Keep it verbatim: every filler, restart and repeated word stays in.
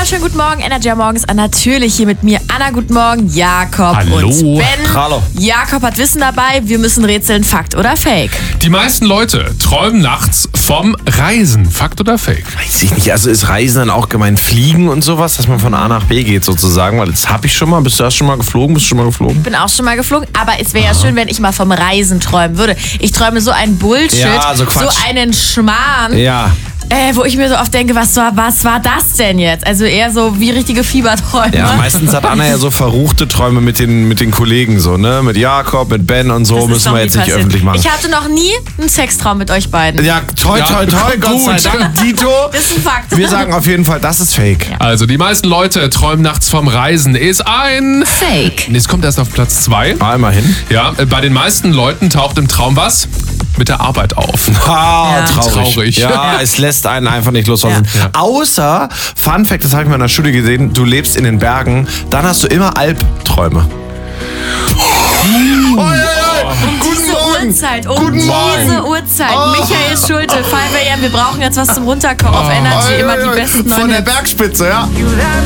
wunderschönen guten Morgen. Energy Morgens natürlich hier mit mir. Anna, guten Morgen. Jakob Hallo. und Ben. Hallo. Jakob hat Wissen dabei. Wir müssen rätseln, Fakt oder Fake. Die meisten Leute träumen nachts vom Reisen. Fakt oder Fake? Weiß ich nicht. Also ist Reisen dann auch gemeint Fliegen und sowas, dass man von A nach B geht sozusagen? Weil das habe ich schon mal. Bist du das schon mal geflogen? Bist du schon mal geflogen? Ich bin auch schon mal geflogen, aber es wäre ja schön, wenn ich mal vom Reisen träumen würde. Ich träume so einen Bullshit, Ja, so Quatsch. so einen Schmarrn. Ja. Äh, wo ich mir so oft denke, was war, was war das denn jetzt? Also eher so wie richtige Fieberträume. Ja, meistens hat Anna ja so verruchte Träume mit den, mit den Kollegen so, ne? Mit Jakob, mit Ben und so. Das ist Müssen noch wir nie jetzt nicht passiert. öffentlich machen. Ich hatte noch nie einen Sextraum mit euch beiden. Ja, toi, Ja, toi, toi, Gott gut. sei Dank, Dito. Das ist ein Fakt. Wir sagen auf jeden Fall, das ist fake. Also die meisten Leute träumen nachts vom Reisen. Ist ein... Fake. Und jetzt kommt erst auf Platz zwei. Ah, immerhin. Ja, äh, bei den meisten Leuten taucht im Traum was? Mit der Arbeit auf. Ah, Ja. traurig. Traurig. Ja, Ja. es lässt einen einfach nicht loslassen. Ja. Außer, Fun Fact, das habe ich mal in der Schule gesehen, du lebst in den Bergen, dann hast du immer Albträume. Oh, ja, ja. Guten Diese Morgen. Uhrzeit, um Guten diese Morgen. Uhrzeit. Oh. Michael Schulte, five a m, wir brauchen jetzt was zum Runterkommen auf Energy, immer die besten Von neuen der Hits. Bergspitze, ja.